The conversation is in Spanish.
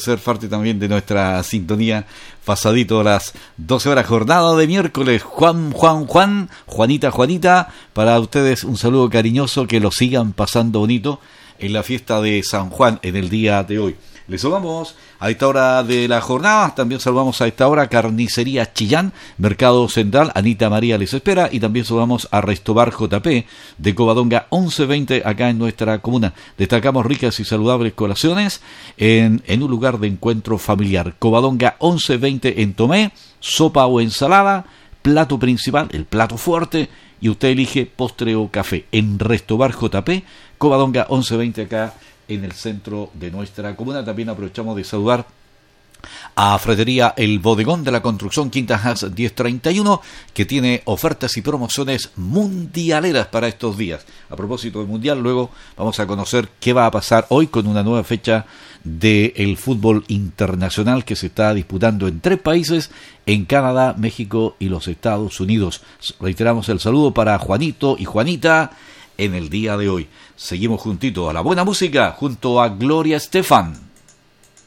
ser parte también de nuestra sintonía, pasadito a las 12 horas, jornada de miércoles. Juanita, para ustedes un saludo cariñoso, que lo sigan pasando bonito en la fiesta de San Juan en el día de hoy. Les saludamos a esta hora de la jornada, también saludamos a esta hora Carnicería Chillán, Mercado Central, Anita María les espera, y también saludamos a Restobar JP de Covadonga 1120 acá en nuestra comuna. Destacamos ricas y saludables colaciones en un lugar de encuentro familiar. Covadonga 1120 en Tomé, sopa o ensalada, plato principal, el plato fuerte, y usted elige postre o café en Restobar JP, Covadonga 1120 acá en el centro de nuestra comuna. También aprovechamos de saludar a Fretería El Bodegón de la Construcción, Quinta Haas 1031, que tiene ofertas y promociones mundialeras para estos días. A propósito del mundial, luego vamos a conocer qué va a pasar hoy con una nueva fecha del fútbol internacional que se está disputando en 3 países, en Canadá, México y los Estados Unidos. Reiteramos el saludo para Juanito y Juanita en el día de hoy. Seguimos juntito a la buena música junto a Gloria Estefan.